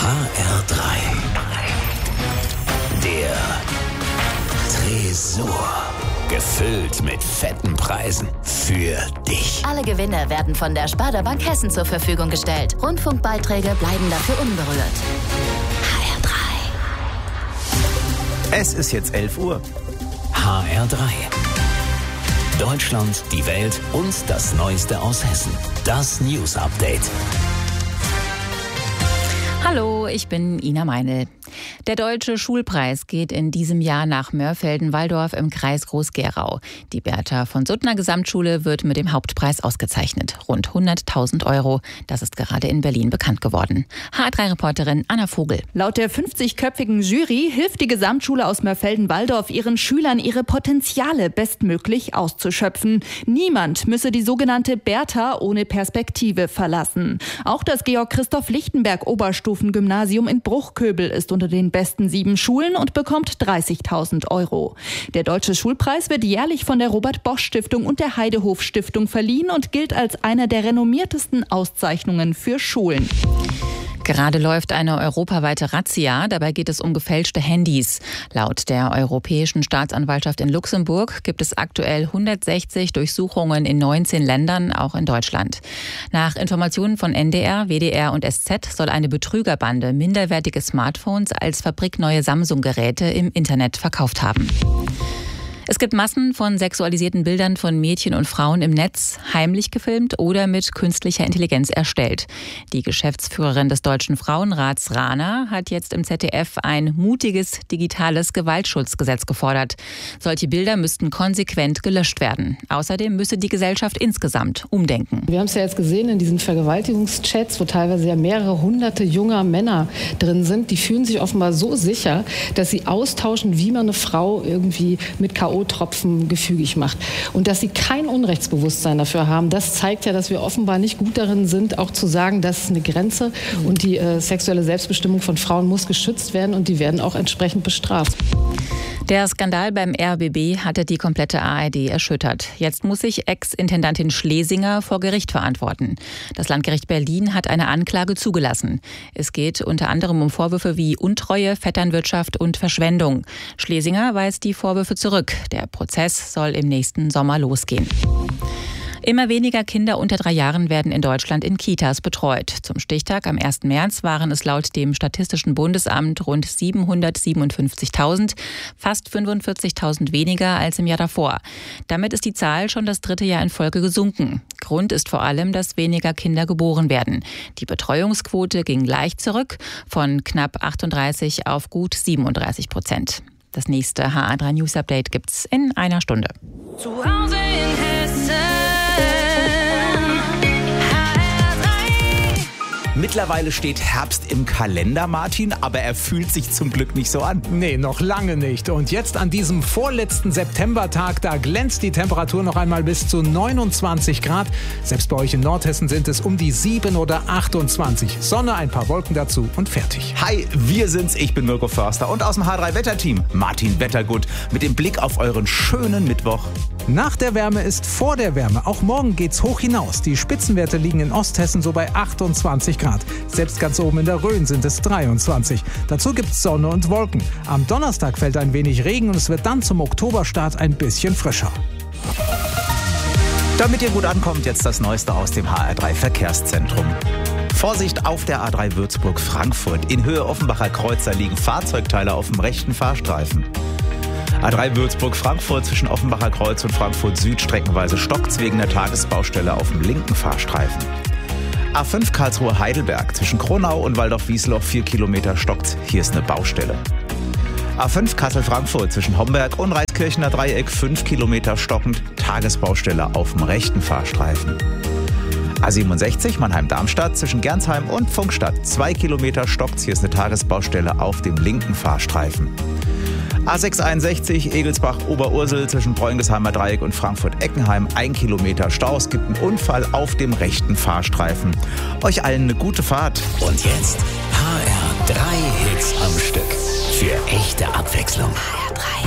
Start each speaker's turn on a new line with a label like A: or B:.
A: HR3. Der Tresor. Gefüllt mit fetten Preisen für dich.
B: Alle Gewinne werden von der Sparda Bank Hessen zur Verfügung gestellt. Rundfunkbeiträge bleiben dafür unberührt. HR3.
C: Es ist jetzt 11 Uhr.
A: HR3. Deutschland, die Welt und das Neueste aus Hessen. Das News Update.
D: Hallo, ich bin Ina Meinl. Der Deutsche Schulpreis geht in diesem Jahr nach Mörfelden-Walldorf im Kreis Groß-Gerau. Die Bertha von Suttner Gesamtschule wird mit dem Hauptpreis ausgezeichnet. Rund 100.000 €. Das ist gerade in Berlin bekannt geworden. HR3-Reporterin Anna Vogel.
E: Laut der 50-köpfigen Jury hilft die Gesamtschule aus Mörfelden-Walldorf ihren Schülern, ihre Potenziale bestmöglich auszuschöpfen. Niemand müsse die sogenannte Bertha ohne Perspektive verlassen. Auch das Georg-Christoph-Lichtenberg-Oberstufengymnasium in Bruchköbel ist unter den besten 7 Schulen und bekommt 30.000 €. Der Deutsche Schulpreis wird jährlich von der Robert-Bosch-Stiftung und der Heidehof-Stiftung verliehen und gilt als eine der renommiertesten Auszeichnungen für Schulen.
D: Gerade läuft eine europaweite Razzia. Dabei geht es um gefälschte Handys. Laut der Europäischen Staatsanwaltschaft in Luxemburg gibt es aktuell 160 Durchsuchungen in 19 Ländern, auch in Deutschland. Nach Informationen von NDR, WDR und SZ soll eine Betrügerbande minderwertige Smartphones als fabrikneue Samsung-Geräte im Internet verkauft haben. Es gibt Massen von sexualisierten Bildern von Mädchen und Frauen im Netz, heimlich gefilmt oder mit künstlicher Intelligenz erstellt. Die Geschäftsführerin des Deutschen Frauenrats Rana hat jetzt im ZDF ein mutiges digitales Gewaltschutzgesetz gefordert. Solche Bilder müssten konsequent gelöscht werden. Außerdem müsse die Gesellschaft insgesamt umdenken.
F: Wir haben es ja jetzt gesehen in diesen Vergewaltigungschats, wo teilweise ja mehrere hunderte junger Männer drin sind. Die fühlen sich offenbar so sicher, dass sie austauschen, wie man eine Frau irgendwie mit K.O.-Tropfen gefügig macht. Und dass sie kein Unrechtsbewusstsein dafür haben, das zeigt ja, dass wir offenbar nicht gut darin sind, auch zu sagen, das ist eine Grenze und die sexuelle Selbstbestimmung von Frauen muss geschützt werden und die werden auch entsprechend bestraft.
D: Der Skandal beim RBB hatte die komplette ARD erschüttert. Jetzt muss sich Ex-Intendantin Schlesinger vor Gericht verantworten. Das Landgericht Berlin hat eine Anklage zugelassen. Es geht unter anderem um Vorwürfe wie Untreue, Vetternwirtschaft und Verschwendung. Schlesinger weist die Vorwürfe zurück. Der Prozess soll im nächsten Sommer losgehen. Immer weniger Kinder unter 3 Jahren werden in Deutschland in Kitas betreut. Zum Stichtag am 1. März waren es laut dem Statistischen Bundesamt rund 757.000, fast 45.000 weniger als im Jahr davor. Damit ist die Zahl schon das 3. Jahr in Folge gesunken. Grund ist vor allem, dass weniger Kinder geboren werden. Die Betreuungsquote ging leicht zurück, von knapp 38 auf gut 37%. Das nächste HR3 News Update gibt's in einer Stunde.
G: Zu Hause in Hessen.
C: Mittlerweile steht Herbst im Kalender, Martin, aber er fühlt sich zum Glück nicht so an.
H: Nee, noch lange nicht. Und jetzt an diesem vorletzten Septembertag, da glänzt die Temperatur noch einmal bis zu 29 Grad. Selbst bei euch in Nordhessen sind es um die 7 oder 28. Sonne, ein paar Wolken dazu und fertig.
C: Hi, wir sind's. Ich bin Mirko Förster und aus dem H3-Wetterteam Martin Wettergut mit dem Blick auf euren schönen Mittwoch.
H: Nach der Wärme ist vor der Wärme. Auch morgen geht's hoch hinaus. Die Spitzenwerte liegen in Osthessen so bei 28 Grad. Selbst ganz oben in der Rhön sind es 23. Dazu gibt's Sonne und Wolken. Am Donnerstag fällt ein wenig Regen und es wird dann zum Oktoberstart ein bisschen frischer.
C: Damit ihr gut ankommt, jetzt das Neueste aus dem HR3 Verkehrszentrum. Vorsicht auf der A3 Würzburg-Frankfurt. In Höhe Offenbacher Kreuzer liegen Fahrzeugteile auf dem rechten Fahrstreifen. A3 Würzburg-Frankfurt zwischen Offenbacher Kreuz und Frankfurt Süd streckenweise stockt's wegen der Tagesbaustelle auf dem linken Fahrstreifen. A5 Karlsruhe-Heidelberg zwischen Kronau und Waldorf-Wiesloch 4 Kilometer stockt. Hier ist eine Baustelle. A5 Kassel-Frankfurt zwischen Homberg und Reiskirchener Dreieck 5 Kilometer stockend. Tagesbaustelle auf dem rechten Fahrstreifen. A67 Mannheim-Darmstadt zwischen Gernsheim und Pfungstadt 2 Kilometer stockt. Hier ist eine Tagesbaustelle auf dem linken Fahrstreifen. A661 Egelsbach-Oberursel zwischen Bräungesheimer Dreieck und Frankfurt-Eckenheim 1 Kilometer Stau. Es gibt einen Unfall auf dem rechten Fahrstreifen. Euch allen eine gute Fahrt.
A: Und jetzt HR3 Hits am Stück. Für echte Abwechslung. HR3.